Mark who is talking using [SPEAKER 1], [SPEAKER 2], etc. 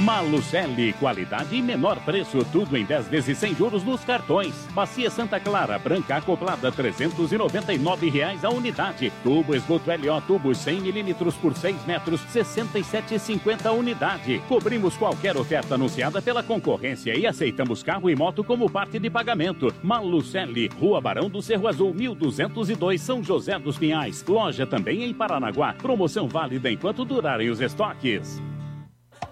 [SPEAKER 1] Malucelli, qualidade e menor preço, tudo em 10 vezes sem juros nos cartões. Bacia Santa Clara, branca acoplada, R$ 399 a unidade. Tubo esgoto LO, tubos 100 milímetros por 6 metros, R$ 67,50 a unidade. Cobrimos qualquer oferta anunciada pela concorrência e aceitamos carro e moto como parte de pagamento. Malucelli, Rua Barão do Cerro Azul, 1202, São José dos Pinhais. Loja também em Paranaguá. Promoção válida enquanto durarem os estoques.